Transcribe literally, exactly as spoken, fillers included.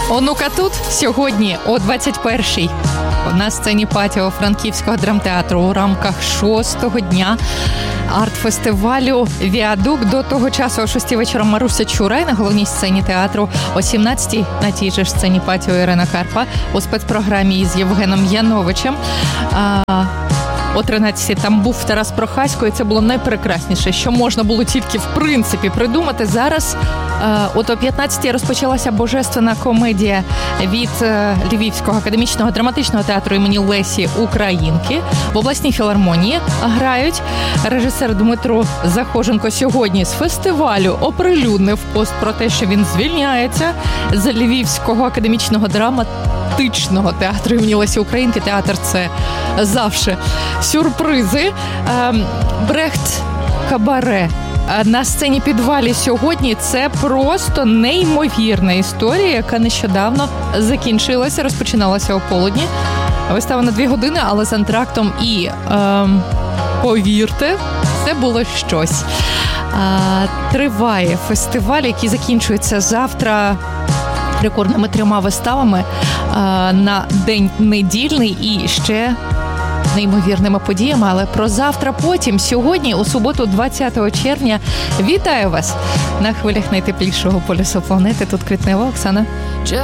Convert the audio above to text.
Онука тут сьогодні о двадцять першій на сцені патіо Франківського драмтеатру у рамках шостого дня арт-фестивалю «Віадук». До того часу о шостій вечора Маруся Чурай на головній сцені театру, о сімнадцятій на тій же ж сцені патіо Ірина Карпа у спецпрограмі із Євгеном Яновичем. А... О тринадцятій там був Тарас Прохасько, і це було найпрекрасніше, що можна було тільки в принципі придумати. Зараз е, от о п'ятнадцятій розпочалася божественна комедія від е, Львівського академічного драматичного театру імені Лесі Українки. В обласній філармонії грають. Режисер Дмитро Захоженко сьогодні з фестивалю оприлюднив пост про те, що він звільняється з Львівського академічного драматичного театру імені Лесі Українки. Театр – це завжди сюрпризи. Брехт Кабаре на сцені підвалі сьогодні – це просто неймовірна історія, яка нещодавно закінчилася, розпочиналася о полудні. Вистава на дві години, але з антрактом і, ем, повірте, це було щось. А, триває фестиваль, який закінчується завтра рекордними трьома виставами а, на день недільний і ще неймовірними подіями, але про завтра потім. Сьогодні, у суботу, двадцятого червня, вітаю вас на хвилях найтеплішого полюсу планети. Тут Квітнева Оксана.